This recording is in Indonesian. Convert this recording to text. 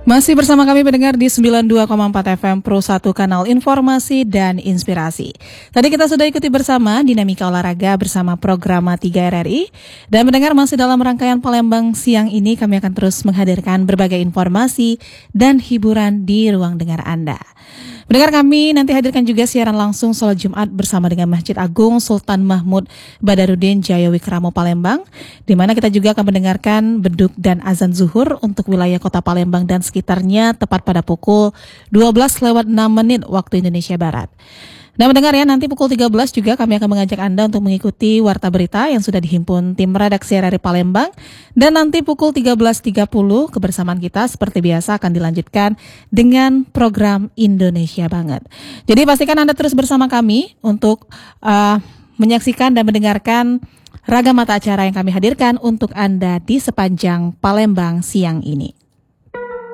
Masih bersama kami pendengar di 92,4 FM Pro 1 Kanal Informasi dan Inspirasi. Tadi kita sudah ikuti bersama dinamika olahraga bersama program 3 RRI. Dan mendengar masih dalam rangkaian Palembang siang ini kami akan terus menghadirkan berbagai informasi dan hiburan di ruang dengar Anda. Mendengar kami nanti hadirkan juga siaran langsung sholat Jumat bersama dengan Masjid Agung Sultan Mahmud Badarudin Jayawikramo Palembang, di mana kita juga akan mendengarkan beduk dan azan zuhur untuk wilayah kota Palembang dan sekitarnya tepat pada pukul 12:06 waktu Indonesia Barat. Dan mendengar ya, nanti pukul 13 juga kami akan mengajak Anda untuk mengikuti Warta Berita yang sudah dihimpun tim redaksi RRI Palembang. Dan nanti pukul 13.30 kebersamaan kita seperti biasa akan dilanjutkan dengan program Indonesia Banget. Jadi pastikan Anda terus bersama kami untuk menyaksikan dan mendengarkan ragam mata acara yang kami hadirkan untuk Anda di sepanjang Palembang siang ini.